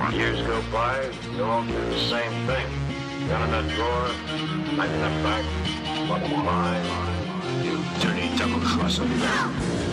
Years go by, you all do the same thing. Gun in that drawer, knife in that back, bottom line. You dirty double-crosser.